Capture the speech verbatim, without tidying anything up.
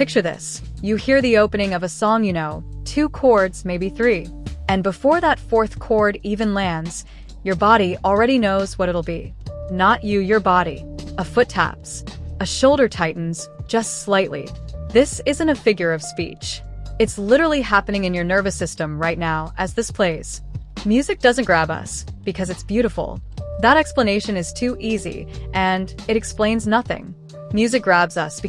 Picture this. You hear the opening of a song you know, two chords, maybe three. And before that fourth chord even lands, your body already knows what it'll be. Not you, your body. A foot taps. A shoulder tightens, just slightly. This isn't a figure of speech. It's literally happening in your nervous system right now as this plays. Music doesn't grab us because it's beautiful. That explanation is too easy, and it explains nothing. Music grabs us because